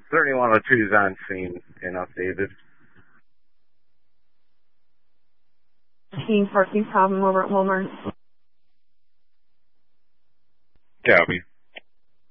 3102 is on scene and updated. Parking problem over at Walmart. Copy.